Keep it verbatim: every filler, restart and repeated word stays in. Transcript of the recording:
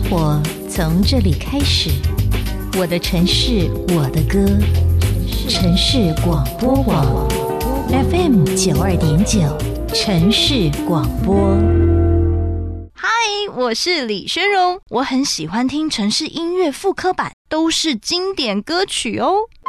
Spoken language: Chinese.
活从这里开始，我的城市，我的歌，城市广播网 F M 九二点九，城市广播。 嗨，我是李宣荣，我很喜欢听城市音乐复刻版，都是经典歌曲哦。